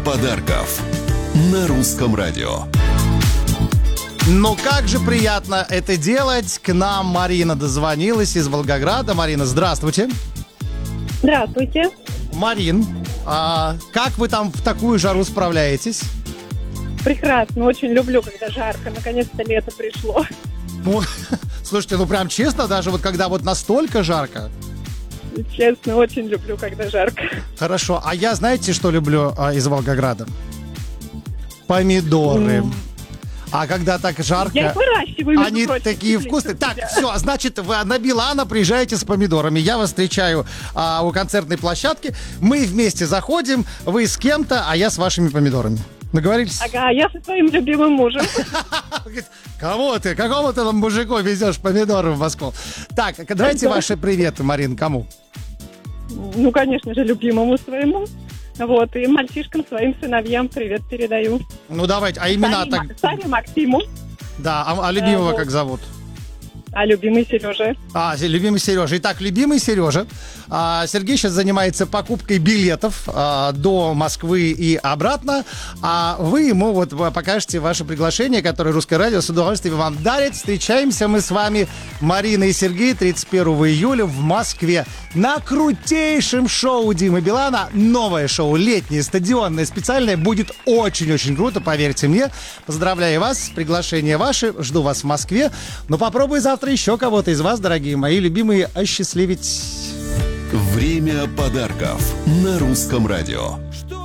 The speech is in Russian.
подарков на Русском радио. Ну как же приятно это делать. К нам Марина дозвонилась из Волгограда. Марина, здравствуйте. Здравствуйте. Марин, как вы там в такую жару справляетесь? Прекрасно, очень люблю, когда жарко. Наконец-то лето пришло. Ну, слушайте, ну прям честно, даже вот когда вот настолько жарко. Честно, очень люблю, когда жарко. Хорошо, а я знаете, что люблю из Волгограда? Помидоры. А когда так жарко, Я их выращиваю, между они прочим, такие теплее, вкусные. чем Так, тебя. все, значит, вы на Билана приезжаете с помидорами. Я вас встречаю у концертной площадки. Мы вместе заходим, вы с кем-то, а я с вашими помидорами. Договорились? Ага, я со своим любимым мужем. Говорит, кого ты? Какому ты там мужику везешь помидоры в Москву? Так, давайте ваши приветы, Марин, кому? Ну, конечно же, любимому своему. Вот, и мальчишкам, своим сыновьям привет передаю. Ну, давайте, а имена так... Сане, Максиму, Да, а любимого вот. как зовут? а любимый Сережа. Любимый Сережа. Итак, любимый Сережа. Сергей сейчас занимается покупкой билетов до Москвы и обратно. А вы ему вот покажете ваше приглашение, которое Русское радио с удовольствием вам дарит. Встречаемся мы с вами, Марина и Сергей, 31 июля в Москве на крутейшем шоу Димы Билана. Новое шоу, летнее, стадионное, специальное. Будет очень-очень круто, поверьте мне. Поздравляю вас, приглашение ваше. Жду вас в Москве. Но попробуй завтра еще кого-то из вас, дорогие мои любимые, осчастливить. Время подарков на Русском радио.